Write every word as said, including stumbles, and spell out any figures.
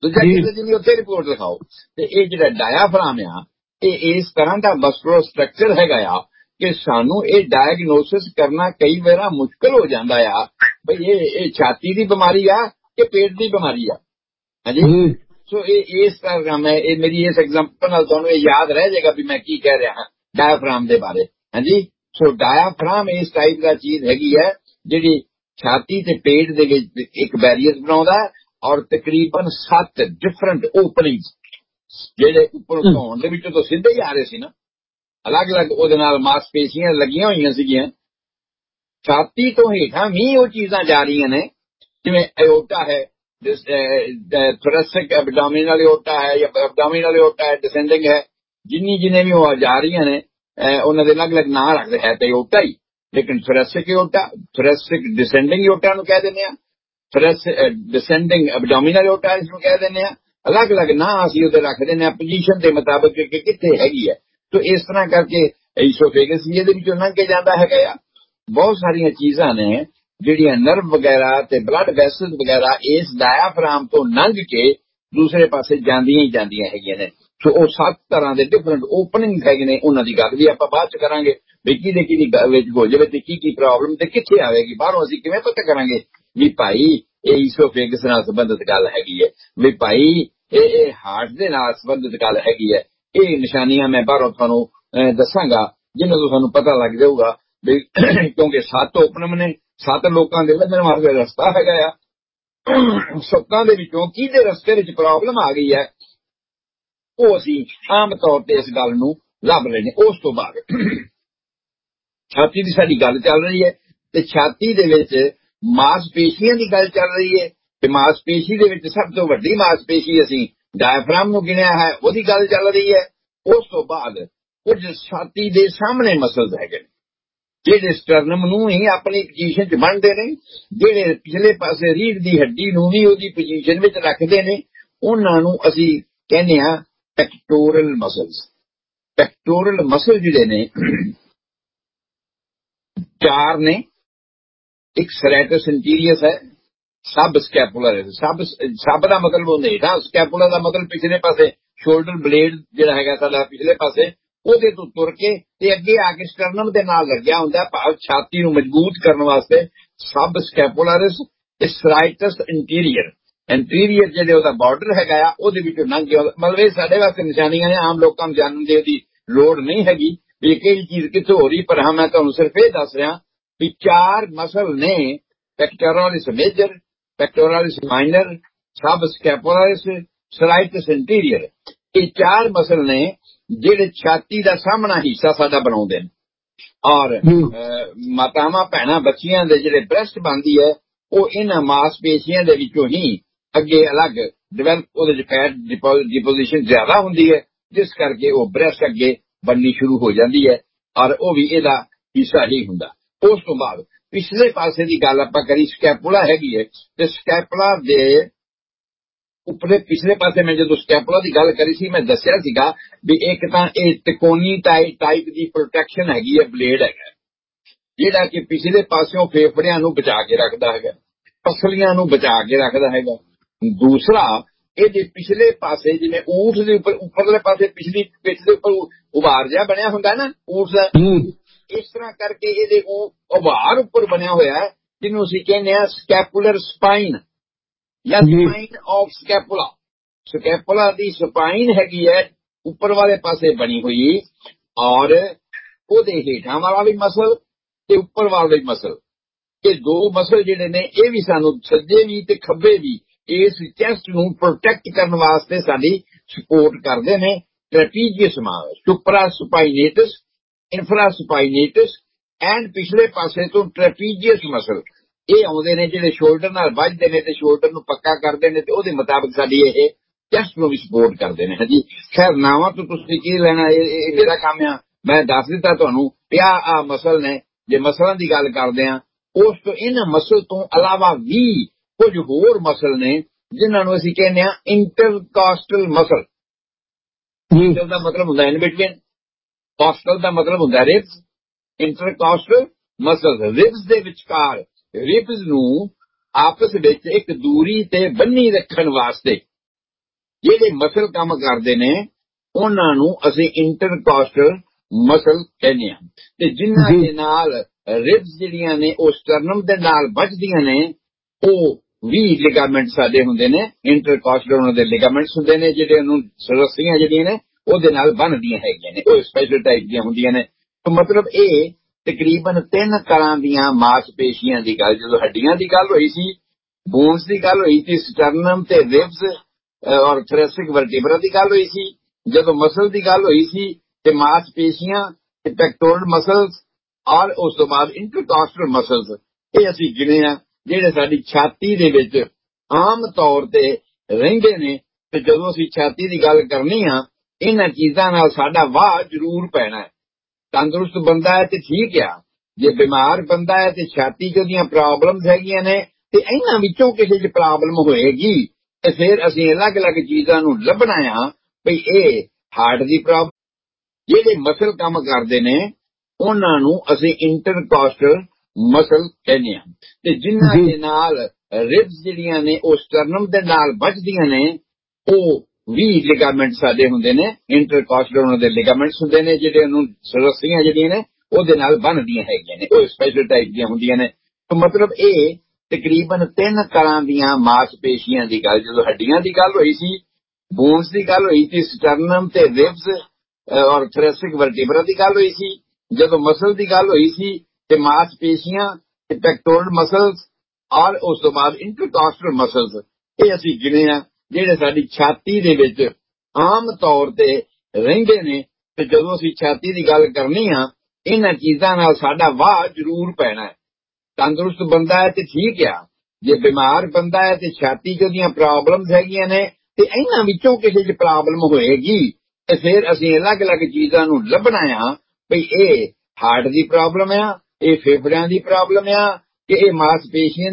ਦੂਜਾ ਕਿਸੇ ਦੀ ਨਹੀਂ, ਉੱਥੇ ਰਿਪੋਰਟ ਲਿਖਾਓ। ਤੇ ਇਹ ਜਿਹੜਾ ਡਾਇਆਫਰਾਮ ਆ ਇਹ ਇਸ ਤਰ੍ਹਾਂ ਦਾ ਮਸਕੂਲਰ ਸਟਰਕਚਰ ਹੈਗਾ ਆ ਕਿ ਸਾਨੂੰ ਇਹ ਡਾਇਗਨੋਸਿਸ ਕਰਨਾ ਕਈ ਵਾਰ ਮੁਸ਼ਕਲ ਹੋ ਜਾਂਦਾ ਆ ਬਈ ਇਹ ਇਹ ਛਾਤੀ ਦੀ ਬਿਮਾਰੀ ਆ ਕਿ ਪੇਟ ਦੀ ਬਿਮਾਰੀ ਆ। ਹਾਂਜੀ, ਸੋ ਇਹ ਇਸ ਤਰ੍ਹਾਂ ਮੈਂ ਇਹ ਮੇਰੀ ਇਸ ਐਗਜ਼ਾਮਪਲ ਨਾਲ ਤੁਹਾਨੂੰ ਇਹ ਯਾਦ ਰਹਿ ਜਾਏਗਾ ਵੀ ਮੈਂ ਕੀ ਕਹਿ ਰਿਹਾ ਹਾਂ ਡਾਇਆਫਰਾਮ ਦੇ ਬਾਰੇ। ਹਾਂਜੀ, ਸੋ ਡਾਇਆਫਰਾਮ ਇਸ ਟਾਈਪ ਦਾ ਚੀਜ਼ ਹੈਗੀ ਹੈ ਜਿਹੜੀ ਛਾਤੀ ਤੇ ਪੇਟ ਦੇ ਵਿੱਚ ਇੱਕ ਬੈਰੀਅਰ ਬਣਾਉਂਦਾ ਔਰ ਤਕਰੀਬਨ ਸੱਤ ਡਿਫਰੈਂਟ ਓਪਨਿੰਗਸ ਜਿਹੜੇ ਉੱਪਰ ਧੌਣ ਦੇ ਵਿੱਚੋਂ ਤਾਂ ਸਿੱਧੇ ਹੀ ਆ ਰਹੇ ਸੀ ਨਾ, ਅਲੱਗ ਅਲੱਗ ਉਹਦੇ ਨਾਲ ਮਾਸਪੇਸ਼ੀਆਂ ਲੱਗੀਆਂ ਹੋਈਆਂ ਸੀਗੀਆਂ। ਛਾਤੀ ਤੋਂ ਹੇਠਾਂ ਵੀ ਉਹ ਚੀਜ਼ਾਂ ਜਾ ਰਹੀਆਂ ਨੇ, ਜਿਵੇਂ ਐਓਟਾ ਹੈ, ਥੋਰੈਸਿਕ ਐਬਡੋਮੀਨਲ ਐਓਟਾ ਹੈ ਜਾਂ ਐਬਡੋਮੀਨਲ ਐਓਟਾ ਹੈ, ਡਿਸੈਂਡਿੰਗ ਹੈ, ਜਿੰਨੀ ਜਿੰਨੇ ਵੀ ਉਹ ਜਾ ਰਹੀਆਂ ਨੇ ਉਹਨਾਂ ਦੇ ਅਲੱਗ ਅਲੱਗ ਨਾਂ ਰੱਖਦੇ ਹੈ ਤੇ ਐਓਟਾ ਹੀ, ਲੇਕਿਨ ਥੋਰੈਸਿਕ ਐਓਟਾ, ਥੋਰੈਸਿਕ ਡਿਸੈਂਡਿੰਗ ਐਓਟਾ ਨੂੰ ਕਹਿ ਦਿੰਦੇ ਆ, ਥੋਰੈਸਿਕ ਡਿਸੈਂਡਿੰਗ ਐਬਡੋਮੀਨਲ ਐਓਟਾ ਇਸ ਨੂੰ ਕਹਿ ਦਿੰਦੇ ਆ। ਅਲੱਗ ਅਲੱਗ ਨਾਂ ਅਸੀਂ ਉਹਦੇ ਰੱਖ ਦਿੰਦੇ ਆ ਪੋਜੀਸ਼ਨ ਦੇ ਮੁਤਾਬਕ ਕਿ ਕਿੱਥੇ ਹੈਗੀ ਹੈ। ਤੋ ਇਸ ਤਰ੍ਹਾਂ ਕਰਕੇ ਈਸੋਫੇਗਸ ਵੀ ਇਹਦੇ ਵਿੱਚੋਂ ਲੰਘ ਕੇ ਜਾਂਦਾ ਹੈਗਾ ਆ। ਬਹੁਤ ਸਾਰੀਆਂ ਚੀਜ਼ਾਂ ਨੇ ਜਿਹੜੀਆਂ ਨਰਵ ਵਗੈਰਾ ਤੇ ਬਲੱਡ ਵੈਸਲ ਵਗੈਰਾ ਇਸ ਡਾਇਆਫਰਾਮ ਤੋਂ ਲੰਘ ਕੇ ਦੂਸਰੇ ਪਾਸੇ ਜਾਂਦੀਆਂ ਹੀ ਜਾਂਦੀਆਂ ਹੈਗੀਆਂ ਨੇ। ਸੋ ਉਹ ਸੱਤ ਤਰ੍ਹਾਂ ਦੇ ਡਿਫਰੈਂਟ ਓਪਨਿੰਗ ਹੈਗੇ ਨੇ, ਉਹਨਾਂ ਦੀ ਗੱਲ ਵੀ ਆਪਾਂ ਬਾਅਦ ਚ ਕਰਾਂਗੇ ਵੀ ਕਿਹਦੇ ਕਿਹਦੀ ਵਿੱਚ ਹੋ ਜਾਵੇ ਤੇ ਕੀ ਕੀ ਪ੍ਰੋਬਲਮ ਤੇ ਕਿੱਥੇ ਆਵੇਗੀ ਬਾਹਰੋਂ ਅਸੀਂ ਕਿਵੇਂ ਪਤਾ ਕਰਾਂਗੇ ਵੀ ਭਾਈ ਇਹ ਈਸੋਫੇਗਸ ਨਾਲ ਸੰਬੰਧਿਤ ਗੱਲ ਹੈਗੀ ਹੈ, ਵੀ ਭਾਈ ਇਹ ਹਾਰਟ ਦੇ ਨਾਲ ਸੰਬੰਧਿਤ ਗੱਲ ਹੈਗੀ ਹੈ। ਇਹ ਨਿਸ਼ਾਨੀਆਂ ਮੈਂ ਬਾਹਰੋਂ ਤੁਹਾਨੂੰ ਦੱਸਾਂਗਾ ਜਿਹਨਾਂ ਤੋਂ ਤੁਹਾਨੂੰ ਪਤਾ ਲੱਗ ਜਾਊਗਾ ਵੀ ਕਿਉਂਕਿ ਸੱਤ ਓਪਨਮ ਨੇ, ਸੱਤ ਲੋਕਾਂ ਦੇ ਲੱਗਣ ਵਾਸਤੇ ਰਸਤਾ ਹੈਗਾ ਆ। ਸੱਤਾਂ ਦੇ ਵਿੱਚੋਂ ਕਿਹਦੇ ਰਸਤੇ ਵਿੱਚ ਪ੍ਰੋਬਲਮ ਆ ਗਈ ਹੈ ਉਹ ਅਸੀਂ ਆਮ ਤੌਰ ਤੇ ਇਸ ਗੱਲ ਨੂੰ ਲੱਭ ਰਹੇ ਨੇ। ਉਸ ਤੋਂ ਬਾਅਦ ਛਾਤੀ ਦੀ ਸਾਡੀ ਗੱਲ ਚੱਲ ਰਹੀ ਹੈ ਤੇ ਛਾਤੀ ਦੇ ਵਿੱਚ ਮਾਸਪੇਸ਼ੀਆਂ ਦੀ ਗੱਲ ਚੱਲ ਰਹੀ ਹੈ ਤੇ ਮਾਸਪੇਸ਼ੀ ਦੇ ਵਿੱਚ ਸਭ ਤੋਂ ਵੱਡੀ ਮਾਸਪੇਸ਼ੀ ਅਸੀਂ ਡਾਇਆਫਰਾਮ ਨੂੰ ਗਿਣਿਆ ਹੈ, ਉਹਦੀ ਗੱਲ ਚੱਲ ਰਹੀ ਹੈ। ਉਸ ਤੋਂ ਬਾਅਦ ਕੁਝ ਛਾਤੀ ਦੇ ਸਾਹਮਣੇ ਮਸਲਸ ਹੈਗੇ ਨੇ ਜਿਹੜੇ ਸਟਰਨਮ ਨੂੰ ਹੀ ਆਪਣੀ ਪੋਜੀਸ਼ਨ 'ਚ ਬਣਦੇ ਨੇ, ਜਿਹੜੇ ਪਿਛਲੇ ਪਾਸੇ ਰੀੜ੍ਹ ਦੀ ਹੱਡੀ ਨੂੰ ਵੀ ਉਹਦੀ ਪੋਜੀਸ਼ਨ ਵਿੱਚ ਰੱਖਦੇ ਨੇ, ਉਹਨਾਂ ਨੂੰ ਅਸੀਂ ਕਹਿੰਦੇ ਹਾਂ ਪੈਕਟੋਰਲ ਮਸਲਸ। ਪੈਕਟੋਰਲ ਮਸਲ ਜਿਹੜੇ ਨੇ ਚਾਰ ਨੇ, ਇੱਕ ਸੈਰੇਟਸ ਇੰਟੀਰੀਅਸ ਹੈ, ਸਬ ਸਕੈਪੂਲਰ ਹੈ। ਸਬ ਸਬ ਦਾ ਮਤਲਬ ਹੁੰਦਾ ਹੇਠਾਂ, ਸਕੈਪੂਲਰ ਦਾ ਮਤਲਬ ਪਿਛਲੇ ਪਾਸੇ ਸ਼ੋਲਡਰ ਬਲੇਡ ਜਿਹੜਾ ਹੈਗਾ ਸਾਡਾ ਪਿਛਲੇ ਪਾਸੇ ਉਹਦੇ ਤੋਂ ਤੁਰ ਕੇ ਤੇ ਅੱਗੇ ਆ ਕੇ ਸਟਰਨਮ ਦੇ ਨਾਲ ਲੱਗਿਆ ਹੁੰਦਾ, ਭਾਵ ਛਾਤੀ ਨੂੰ ਮਜ਼ਬੂਤ ਕਰਨ ਵਾਸਤੇ। ਸਬ ਸਕੈਪੂਲਰਿਸ ਤੇ ਸੈਰੇਟਸ ਇੰਟੀਰੀਅਰ, ਇੰਟੀਰੀਅਰ ਜਿਹੜੇ ਉਹਦਾ ਬਾਰਡਰ ਹੈਗਾ ਆ ਉਹਦੇ ਵਿੱਚੋਂ ਲੰਘ ਗਿਆ। ਮਤਲਬ ਇਹ ਸਾਡੇ ਵਾਸਤੇ ਨਿਸ਼ਾਨੀਆਂ ਨੇ, ਆਮ ਲੋਕਾਂ ਨੂੰ ਜਾਣਨ ਦੀ ਉਹਦੀ ਲੋੜ ਨਹੀਂ ਹੈਗੀ ਵੀ ਕਿਹੜੀ ਚੀਜ਼ ਕਿੱਥੋਂ ਹੋ ਰਹੀ। ਪਰ ਹਾਂ ਮੈਂ ਤੁਹਾਨੂੰ ਸਿਰਫ ਇਹ ਦੱਸ ਰਿਹਾ ਵੀ ਚਾਰ ਮਸਲ ਨੇ, ਪੈਕਟੋਰਲਿਸ ਮੇਜਰ, ਪੈਕਟੋਰਲਿਸ ਮਾਈਨਰ, ਸਬ ਸਕੈਪੂਲਰਿਸ, ਸੈਰੇਟਸ ਇੰਟੀਰੀਅਰ। ਇਹ ਚਾਰ ਮਸਲ ਨੇ ਜਿਹੜੇ ਛਾਤੀ ਦਾ ਸਾਹਮਣਾ ਹਿੱਸਾ ਸਾਡਾ ਬਣਾਉਂਦੇ ਨੇ। ਔਰ ਮਾਤਾਵਾਂ ਭੈਣਾਂ ਬੱਚੀਆਂ ਦੇ ਜਿਹੜੇ ਬ੍ਰੈਸਟ ਬਣਦੀ ਹੈ ਉਹ ਇਹਨਾਂ ਮਾਸਪੇਸ਼ੀਆਂ ਦੇ ਵਿੱਚੋਂ ਹੀ ਅੱਗੇ ਅਲੱਗ ਡਿਵੈਲਪ, ਉਹਦੇ ਚ ਫੈਟ ਡਿਪੋਜੀਸ਼ਨ ਜ਼ਿਆਦਾ ਹੁੰਦੀ ਹੈ, ਜਿਸ ਕਰਕੇ ਉਹ ਬ੍ਰੈਸਟ ਅੱਗੇ ਬਣਨੀ ਸ਼ੁਰੂ ਹੋ ਜਾਂਦੀ ਹੈ ਔਰ ਉਹ ਵੀ ਇਹਦਾ ਹਿੱਸਾ ਹੀ ਹੁੰਦਾ। ਉਸ ਤੋਂ ਬਾਅਦ ਪਿਛਲੇ ਪਾਸੇ ਦੀ ਗੱਲ ਆਪਾਂ ਕਰੀ, ਸਕੈਪੂਲਾ ਹੈਗੀ ਹੈ ਤੇ ਸਕੈਪੂਲਾ ਦੇ ਉੱਪਰੇ ਪਿਛਲੇ ਪਾਸੇ ਮੈਂ ਜਦੋਂ ਸਕੈਪੂਲਾ ਦੀ ਗੱਲ ਕਰੀ ਸੀ ਮੈਂ ਦੱਸਿਆ ਸੀਗਾ ਵੀ ਇੱਕ ਤਾਂ ਇਹ ਤਿਕੋਣੀ ਟਾਈਪ ਦੀ ਪ੍ਰੋਟੈਕਸ਼ਨ ਹੈਗੀ ਹੈ, ਬਲੇਡ ਹੈਗਾ ਜਿਹੜਾ ਕਿ ਪਿਛਲੇ ਪਾਸਿਓਂ ਫੇਫੜਿਆਂ ਨੂੰ ਬਚਾ ਕੇ ਰੱਖਦਾ ਹੈਗਾ, ਪਸਲੀਆਂ ਨੂੰ ਬਚਾ ਕੇ ਰੱਖਦਾ ਹੈਗਾ। ਦੂਸਰਾ ਇਹਦੇ ਪਿਛਲੇ ਪਾਸੇ ਜਿਵੇਂ ਊਠ ਦੇ ਉੱਪਰ ਉੱਪਰਲੇ ਪਾਸੇ ਪਿਛਲੀ ਪਿੱਠ ਦੇ ਉੱਪਰ ਉਭਾਰ ਜਿਹਾ ਬਣਿਆ ਹੁੰਦਾ ਨਾ ਊਠ ਦਾ, ਇਸ ਤਰ੍ਹਾਂ ਕਰਕੇ ਇਹਦੇ ਉਹ ਉਭਾਰ ਉੱਪਰ ਬਣਿਆ ਹੋਇਆ ਹੈ ਜਿਹਨੂੰ ਅਸੀਂ ਕਹਿੰਦੇ ਹਾਂ ਸਕੈਪੂਲਰ ਸਪਾਈਨ ਜਾਂ ਸਪਾਈਨ ਆਫ ਸਕੈਪੂਲਾ। ਸਕੈਪੂਲਾ ਦੀ ਸਪਾਈਨ ਹੈਗੀ ਹੈ ਉੱਪਰ ਵਾਲੇ ਪਾਸੇ ਬਣੀ ਹੋਈ, ਔਰ ਉਹਦੇ ਹੇਠਾਂ ਵਾਲਾ ਵੀ ਮਸਲ ਤੇ ਉੱਪਰ ਵਾਲਾ ਵੀ ਮਸਲ, ਇਹ ਦੋ ਮਸਲ ਜਿਹੜੇ ਨੇ ਇਹ ਵੀ ਸਾਨੂੰ ਸੱਜੇ ਵੀ ਤੇ ਖੱਬੇ ਵੀ ਇਸ ਚੈਸਟ ਨੂੰ ਪ੍ਰੋਟੈਕਟ ਕਰਨ ਵਾਸਤੇ ਸਾਡੀ ਸਪੋਰਟ ਕਰਦੇ ਨੇ। ਟ੍ਰੈਪੀਜ਼ੀਅਸ ਮਸਲ, ਸੁਪਰਾ ਸਪਾਈਨੇਟਸ, ਇਨਫਰਾ ਸਪਾਈਨੇਟਸ ਐਂਡ ਪਿਛਲੇ ਪਾਸੇ ਤੋਂ ਟ੍ਰੈਪੀਜ਼ੀਅਸ ਮਸਲ, ਇਹ ਆਉਂਦੇ ਨੇ ਜਿਹੜੇ ਸ਼ੋਲਡਰ ਨਾਲ ਵੱਜਦੇ ਨੇ ਤੇ ਸ਼ੋਲਡਰ ਨੂੰ ਪੱਕਾ ਕਰਦੇ ਨੇ ਤੇ ਉਹਦੇ ਮੁਤਾਬਕ ਸਾਡੀ ਇਹ ਚੈਸਟ ਨੂੰ ਵੀ ਸਪੋਰਟ ਕਰਦੇ ਨੇ। ਹਾਂਜੀ, ਖੈਰ ਨਾਵਾਂ ਤੋਂ ਤੁਸੀਂ ਕੀ ਲੈਣਾ, ਇਹ ਮੇਰਾ ਕੰਮ ਆ, ਮੈਂ ਦੱਸ ਦਿੱਤਾ ਤੁਹਾਨੂੰ ਪਿਆ ਆ ਮਸਲ ਨੇ। ਜੇ ਮਸਲਾਂ ਦੀ ਗੱਲ ਕਰਦੇ ਆ, ਉਸ ਤੋਂ ਇਹਨਾਂ ਮਸਲ ਤੋਂ ਇਲਾਵਾ ਵੀ ਕੁਝ ਹੋਰ ਮਸਲ ਨੇ ਜਿਨ੍ਹਾਂ ਨੂੰ ਅਸੀਂ ਕਹਿੰਦੇ ਆ ਇੰਟਰਕਾਸਟਲ ਮਸਲ। ਇੰਟਰ ਦਾ ਮਤਲਬ ਹੁੰਦਾ ਇਨ ਬਿਟਵੀਨ, ਕਾਸਟਲ ਦਾ ਮਤਲਬ ਹੁੰਦਾ ਰਿਬਸ। ਇੰਟਰਕਾਸਟਲ ਮਸਲ ਰਿਬਸ ਦੇ ਵਿਚਕਾਰ, ਰਿਬਸ ਨੂੰ ਆਪਸ ਵਿੱਚ ਇੱਕ ਦੂਰੀ ਤੇ ਬੰਨੀ ਰੱਖਣ ਵਾਸਤੇ ਜਿਹੜੇ ਮਸਲ ਕੰਮ ਕਰਦੇ ਨੇ ਉਹਨਾਂ ਨੂੰ ਅਸੀਂ ਇੰਟਰਕਾਸਟਲ ਮਸਲ ਕਹਿੰਦੇ ਆ ਤੇ ਜਿਨ੍ਹਾਂ ਜੀ ਦੇ ਨਾਲ ਰਿਬਸ ਜਿਹੜੀਆਂ ਨੇ ਉਹ ਸਟਰਨਮ ਦੇ ਨਾਲ ਵੱਜਦੀਆਂ ਨੇ ਉਹ ਵੀ ਲਿਗਾਮੈਂਟ ਸਾਡੇ ਹੁੰਦੇ ਨੇ ਇੰਟਰਕਾਸਟਲ ਉਹਨਾਂ ਦੇ ਲਿਗਾਮੈਂਟਸ ਹੁੰਦੇ ਨੇ ਜਿਹੜੇ ਉਹਨੂੰ ਰੱਸੀਆਂ ਜਿਹੜੀਆਂ ਨੇ ਉਹਦੇ ਨਾਲ ਬੰਨ੍ਹਦੀਆਂ ਹੈਗੀਆਂ ਨੇ ਉਹ ਸਪੈਸ਼ਲ ਟਾਈਪ ਦੀਆਂ ਹੁੰਦੀਆਂ ਨੇ ਤਾਂ ਮਤਲਬ ਇਹ ਤਕਰੀਬਨ ਤਿੰਨ ਤਰ੍ਹਾਂ ਦੀਆਂ ਮਾਸਪੇਸ਼ੀਆਂ ਦੀ ਗੱਲ ਜਦੋਂ ਹੱਡੀਆਂ ਦੀ ਗੱਲ ਹੋਈ ਸੀ ਬੋਨਸ ਦੀ ਗੱਲ ਹੋਈ ਸੀ ਸਟਰਨਮ ਤੇ ਰਿਬਸ ਔਰ ਥੋਰੈਸਿਕ ਵਰਟੀਬਰਾ ਦੀ ਗੱਲ ਹੋਈ ਸੀ ਜਦੋਂ ਮਸਲ ਦੀ ਗੱਲ ਹੋਈ ਸੀ ਤੇ ਮਾਸਪੇਸ਼ੀਆਂ ਤੇ ਪੈਕਟੋਰਲ ਮਸਲਸ ਔਰ ਉਸ ਤੋਂ ਬਾਅਦ ਇੰਟਰਕਾਸਟਲ ਮਸਲਸ ਇਹ ਅਸੀਂ ਗਿਣੇ ਆ ਜਿਹੜੇ ਸਾਡੀ ਛਾਤੀ ਦੇ ਵਿੱਚ ਆਮ ਤੌਰ ਤੇ ਰਹਿੰਦੇ ਨੇ ਤੇ ਜਦੋਂ ਅਸੀਂ ਛਾਤੀ ਦੀ ਗੱਲ ਕਰਨੀ ਆ ਇਹਨਾਂ ਚੀਜ਼ਾਂ ਨਾਲ ਸਾਡਾ ਵਾਹ ਜ਼ਰੂਰ ਪੈਣਾ ਹੈ ਤੰਦਰੁਸਤ ਬੰਦਾ ਹੈ ਤੇ ਠੀਕ ਆ ਜੇ ਬਿਮਾਰ ਬੰਦਾ ਹੈ ਤੇ ਛਾਤੀ 'ਚ ਉਹਦੀਆਂ ਪ੍ਰੋਬਲਮਸ ਹੈਗੀਆਂ ਨੇ ਤੇ ਇਹਨਾਂ ਵਿੱਚੋਂ ਕਿਸੇ 'ਚ ਪ੍ਰੋਬਲਮ ਹੋਏਗੀ ਤੇ ਫਿਰ ਅਸੀਂ ਅਲੱਗ-ਅਲੱਗ ਚੀਜ਼ਾਂ ਨੂੰ ਲੱਭਣਾ ਆ ਵੀ ਇਹ ਹਾਰਟ ਦੀ ਪ੍ਰੋਬਲਮ ਜਿਹੜੇ ਮਸਲ ਕੰਮ ਕਰਦੇ ਨੇ ਉਹਨਾਂ ਨੂੰ ਅਸੀਂ ਇੰਟਰਕਾਸਟਲ ਮਸਲ ਕਹਿੰਦੇ ਆ ਤੇ ਜਿਨ੍ਹਾਂ ਦੇ ਨਾਲ ਰਿਬਸ ਜਿਹੜੀਆਂ ਨੇ ਉਹ ਸਟਰਨਮ ਦੇ ਨਾਲ ਵੱਜਦੀਆਂ ਨੇ ਉਹ ਵੀ ਲਿਗਾਮੈਂਟ ਸਾਡੇ ਹੁੰਦੇ ਨੇ ਇੰਟਰਕਾਸਟਲ ਉਹਨਾਂ ਦੇ ਲਿਗਾਮੈਂਟਸ ਹੁੰਦੇ ਨੇ ਜਿਹੜੇ ਉਹਨੂੰ ਰੱਸੀਆਂ ਜਿਹੜੀਆਂ ਨੇ ਉਹਦੇ ਨਾਲ ਬੰਨ੍ਹਦੀਆਂ ਹੈਗੀਆਂ ਨੇ ਉਹ ਸਪੈਸ਼ਲ ਟਾਈਪ ਦੀਆਂ ਹੁੰਦੀਆਂ ਨੇ ਤਾਂ ਮਤਲਬ ਇਹ ਤਕਰੀਬਨ ਤਿੰਨ ਤਰ੍ਹਾਂ ਦੀਆਂ ਮਾਸਪੇਸ਼ੀਆਂ ਦੀ ਗੱਲ ਜਦੋਂ ਹੱਡੀਆਂ ਦੀ ਗੱਲ ਹੋਈ ਸੀ ਬੋਨਸ ਦੀ ਗੱਲ ਹੋਈ ਸੀ ਸਟਰਨਮ ਤੇ ਰਿਬਸ ਔਰ ਥੋਰੈਸਿਕ ਵਰਟੀਬਰਾ ਦੀ ਗੱਲ ਹੋਈ ਸੀ ਜਦੋਂ ਮਸਲ ਦੀ ਗੱਲ ਹੋਈ ਸੀ ਤੇ ਮਾਸਪੇਸ਼ੀਆਂ ਤੇ ਪੈਕਟੋਰਲ ਮਸਲਸ ਔਰ ਉਸ ਤੋਂ ਬਾਅਦ ਇੰਟਰਕਾਸਟਲ ਮਸਲਸ ਇਹ ਅਸੀਂ ਗਿਣੇ ਆ ਜਿਹੜੇ ਸਾਡੀ ਛਾਤੀ ਦੇ ਵਿੱਚ ਆਮ ਤੌਰ ਤੇ ਰਹਿੰਦੇ ਨੇ ਤੇ ਜਦੋਂ ਅਸੀਂ ਛਾਤੀ ਦੀ ਗੱਲ ਕਰਨੀ ਆ ਇਹਨਾਂ ਚੀਜ਼ਾਂ ਨਾਲ ਸਾਡਾ ਵਾਹ ਜ਼ਰੂਰ ਪੈਣਾ ਹੈ ਤੰਦਰੁਸਤ ਬੰਦਾ ਹੈ ਤੇ ਠੀਕ ਆ ਜੇ ਬਿਮਾਰ ਬੰਦਾ ਹੈ ਤੇ ਛਾਤੀ 'ਚ ਉਹਦੀਆਂ ਪ੍ਰੋਬਲਮਸ ਹੈਗੀਆਂ ਨੇ ਤੇ ਇਹਨਾਂ ਵਿੱਚੋਂ ਕਿਸੇ 'ਚ ਪ੍ਰੋਬਲਮ ਹੋਏਗੀ ਤੇ ਫਿਰ ਅਸੀਂ ਅਲੱਗ-ਅਲੱਗ ਚੀਜ਼ਾਂ ਨੂੰ ਲੱਭਣਾ ਆ ਵੀ ਇਹ ਹਾਰਟ ਦੀ ਪ੍ਰੋਬਲਮ ਆ ਇਹ ਫੇਫੜਿਆਂ ਦੀ ਪ੍ਰੋਬਲਮ ਆ ਕਿ ਇਹ ਮਾਸਪੇਸ਼ੀਆਂ